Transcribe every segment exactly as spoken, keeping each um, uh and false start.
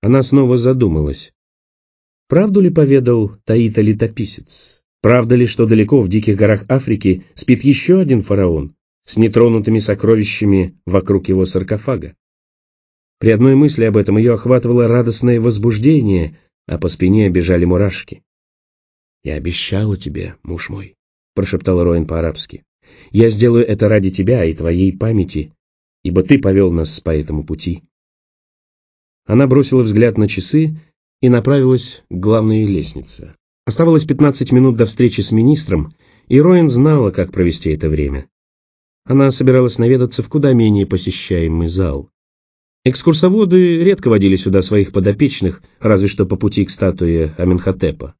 Она снова задумалась. Правду ли поведал Таита-летописец? Правда ли, что далеко в диких горах Африки спит еще один фараон с нетронутыми сокровищами вокруг его саркофага? При одной мысли об этом ее охватывало радостное возбуждение, а по спине бежали мурашки. «Я обещала тебе, муж мой», — прошептал Роэн по-арабски. «Я сделаю это ради тебя и твоей памяти, ибо ты повел нас по этому пути». Она бросила взгляд на часы и направилась к главной лестнице. Оставалось пятнадцать минут до встречи с министром, и Роэн знала, как провести это время. Она собиралась наведаться в куда менее посещаемый зал. Экскурсоводы редко водили сюда своих подопечных, разве что по пути к статуе Аменхотепа.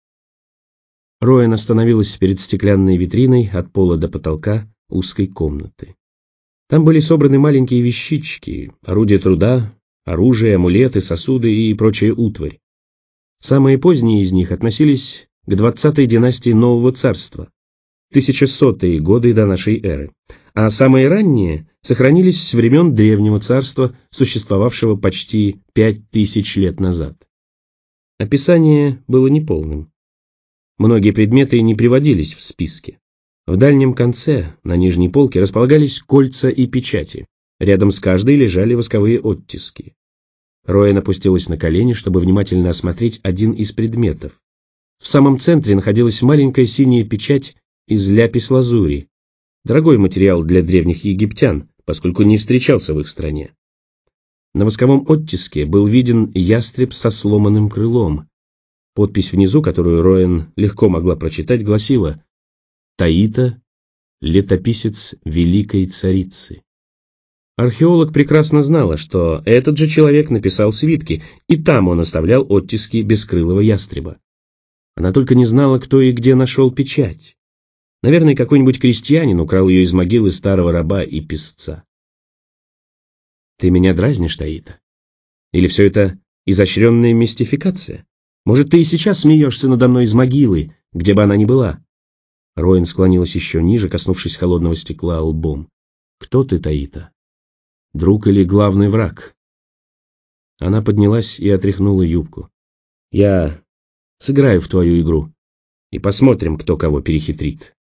Роэн остановилась перед стеклянной витриной от пола до потолка узкой комнаты. Там были собраны маленькие вещички, орудия труда, оружие, амулеты, сосуды и прочая утварь. Самые поздние из них относились к двадцатой династии Нового Царства, тысячесотые годы до нашей эры, а самые ранние сохранились с времен Древнего Царства, существовавшего почти пять тысяч лет назад. Описание было неполным. Многие предметы не приводились в списке. В дальнем конце, на нижней полке, располагались кольца и печати. Рядом с каждой лежали восковые оттиски. Роэн опустилась на колени, чтобы внимательно осмотреть один из предметов. В самом центре находилась маленькая синяя печать из ляпис-лазури, дорогой материал для древних египтян, поскольку не встречался в их стране. На восковом оттиске был виден ястреб со сломанным крылом. Подпись внизу, которую Роэн легко могла прочитать, гласила: «Таита, летописец великой царицы». Археолог прекрасно знала, что этот же человек написал свитки, и там он оставлял оттиски бескрылого ястреба. Она только не знала, кто и где нашел печать. Наверное, какой-нибудь крестьянин украл ее из могилы старого раба и песца. «Ты меня дразнишь, Таита? Или все это изощренная мистификация? Может, ты и сейчас смеешься надо мной из могилы, где бы она ни была?» Роэн склонилась еще ниже, коснувшись холодного стекла лбом. «Кто ты, Таита? Друг или главный враг?» Она поднялась и отряхнула юбку. «Я сыграю в твою игру, и посмотрим, кто кого перехитрит».